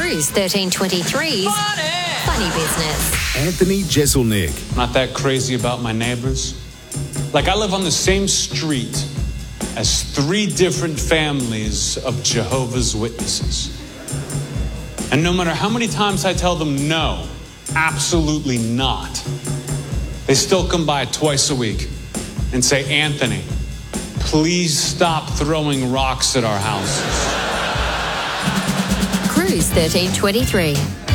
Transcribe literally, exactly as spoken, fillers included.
Cruise thirteen twenty-three's Funny. Funny Business. Anthony Jeselnik. Not that crazy about my neighbors. Like, I live on the same street as three different families of Jehovah's Witnesses. And no matter how many times I tell them no, absolutely not, they still come by twice a week and say, Anthony, please stop throwing rocks at our houses. Cruise thirteen twenty-three.